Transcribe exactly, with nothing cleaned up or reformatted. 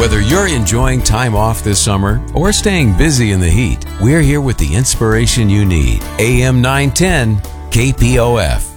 Whether you're enjoying time off this summer or staying busy in the heat, we're here with the inspiration you need. A M nine ten K P O F.